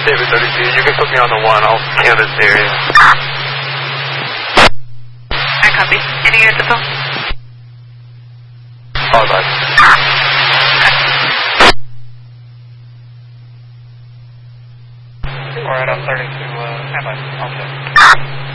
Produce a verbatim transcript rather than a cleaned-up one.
David thirty-two, you can put me on the one. I'll scan this area. I copy. Any units at all? All right. Alright, I'm starting to, uh, stand by. I'll check.